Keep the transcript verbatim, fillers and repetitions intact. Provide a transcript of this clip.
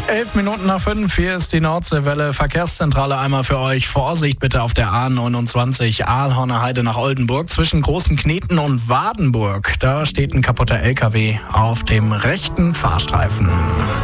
Elf Minuten nach fünf, hier ist die Nordseewelle. Verkehrszentrale einmal für euch. Vorsicht bitte auf der A neunundzwanzig Aalhorner Heide nach Oldenburg zwischen Großen Kneten und Wadenburg. Da steht ein kaputter L K W auf dem rechten Fahrstreifen.